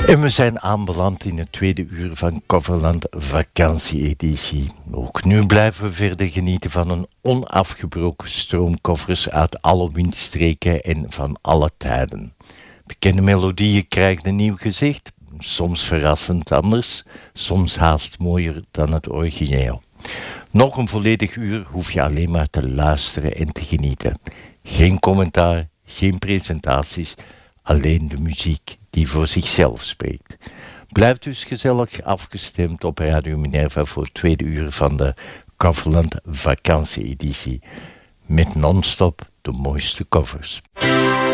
En we zijn aanbeland in het tweede uur van Coverland Vakantie-editie. Ook nu blijven we verder genieten van een onafgebroken stroom covers uit alle windstreken en van alle tijden. Bekende melodieën krijgen een nieuw gezicht, soms verrassend anders, soms haast mooier dan het origineel. Nog een volledig uur hoef je alleen maar te luisteren en te genieten. Geen commentaar, geen presentaties, alleen de muziek die voor zichzelf spreekt. Blijf dus gezellig afgestemd op Radio Minerva voor het tweede uur van de Coverland Vakantie-editie. Met non-stop de mooiste covers.